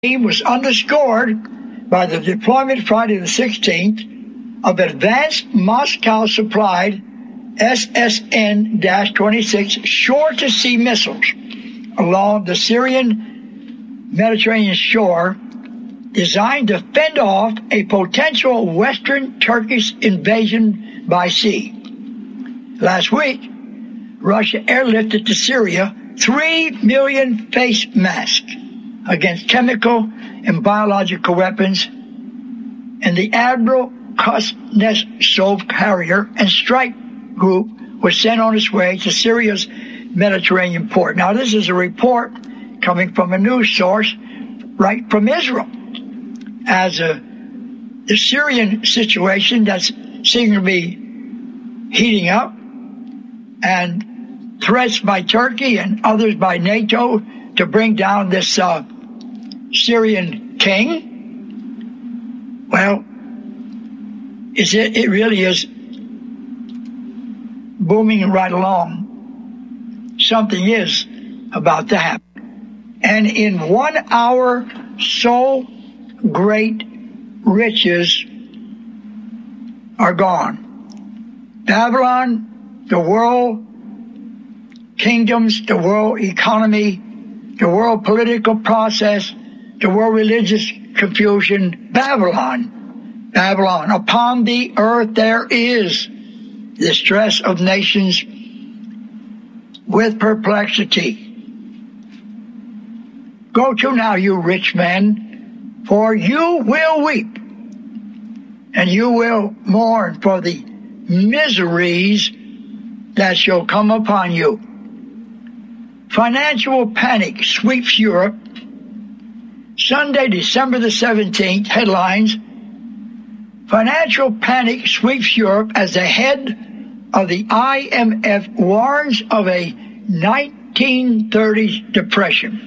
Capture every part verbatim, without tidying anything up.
was underscored by the deployment Friday the sixteenth of advanced Moscow-supplied S S N twenty-six shore-to-sea missiles along the Syrian Mediterranean shore designed to fend off a potential Western Turkish invasion by sea. Last week, Russia airlifted to Syria three million face masks against chemical and biological weapons, and the Admiral Kuznetsov carrier and strike group was sent on its way to Syria's Mediterranean port. Now, this is a report coming from a news source right from Israel, as a, the Syrian situation that's seeming to be heating up, and threats by Turkey and others by NATO to bring down this uh, Syrian king. Well, is it, it really is booming right along. Something is about to happen. And in one hour, so great riches are gone. Babylon, the world kingdoms, the world economy, the world political process, the world religious confusion, Babylon, Babylon. Upon the earth there is the stress of nations with perplexity. Go to now, you rich men, for you will weep, and you will mourn for the miseries that shall come upon you. Financial panic sweeps Europe. Sunday, December the seventeenth, headlines: Financial panic sweeps Europe as the head of the I M F warns of a nineteen thirties depression.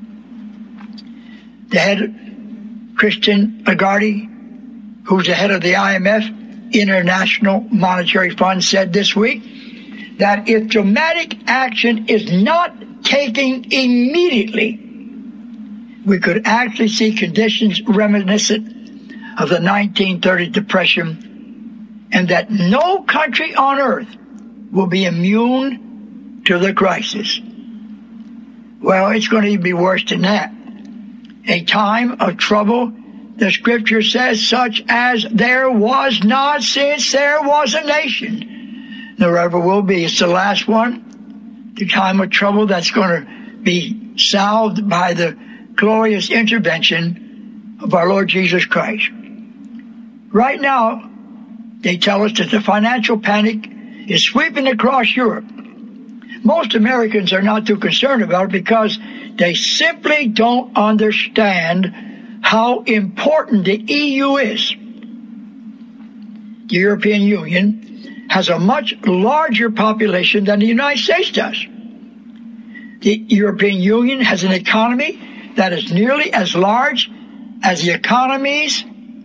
The head, Christine Lagarde, who's the head of the I M F, International Monetary Fund, said this week that if dramatic action is not taken immediately, we could actually see conditions reminiscent of the nineteen thirties depression, and that no country on earth will be immune to the crisis. Well, it's going to be worse than that. A time of trouble, the scripture says, such as there was not since there was a nation, nor ever will be. It's the last one. The time of trouble that's going to be solved by the glorious intervention of our Lord Jesus Christ. Right now, they tell us that the financial panic is sweeping across Europe. Most Americans are not too concerned about it because they simply don't understand how important the E U is. The European Union has a much larger population than the United States does. The European Union has an economy that is nearly as large as the economies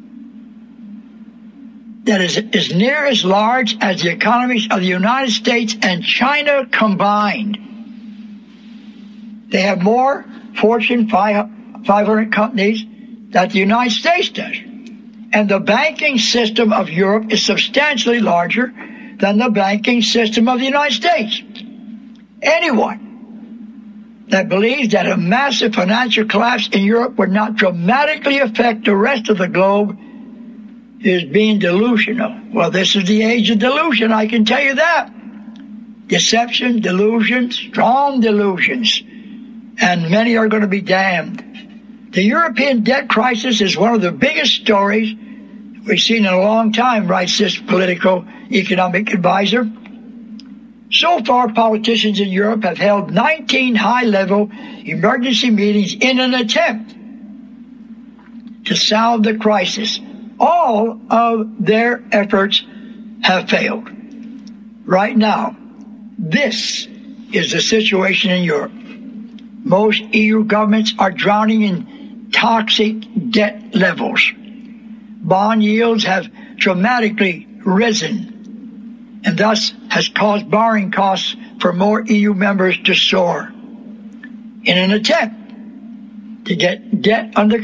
that is, is near as large as the economies of the United States and China combined. They have more Fortune five hundred companies that the United States does. And the banking system of Europe is substantially larger than the banking system of the United States. Anyone that believes that a massive financial collapse in Europe would not dramatically affect the rest of the globe is being delusional. Well, this is the age of delusion, I can tell you that. Deception, delusion, strong delusions, and many are going to be damned. The European debt crisis is one of the biggest stories we've seen in a long time, writes this political economic advisor. So far, politicians in Europe have held nineteen high-level emergency meetings in an attempt to solve the crisis. All of their efforts have failed. Right now, this is the situation in Europe. Most E U governments are drowning in toxic debt levels. Bond yields have dramatically risen, and thus has caused borrowing costs for more E U members to soar. In an attempt to get debt under